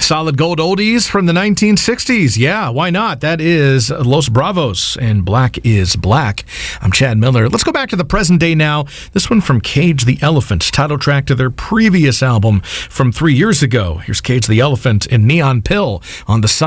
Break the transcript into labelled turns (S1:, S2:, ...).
S1: Solid gold oldies from the 1960s. Yeah, why not? That is Los Bravos and Black is Black. I'm Chad Miller. Let's go back to the present day now. This one from Cage the Elephant, title track to their previous album from 3 years ago. Here's Cage the Elephant and Neon Pill on the